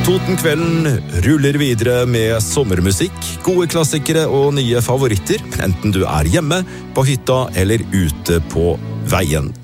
Totenkvelden ruller videre med sommermusikk, gode klassikere og nye favoritter, enten du er hjemme, på hytta eller ute på veien.